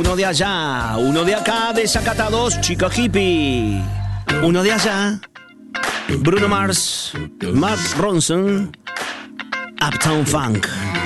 uno de allá, uno de acá, desacatados, chico hippie. Uno de allá, Bruno Mars, Mark Ronson, Uptown Funk.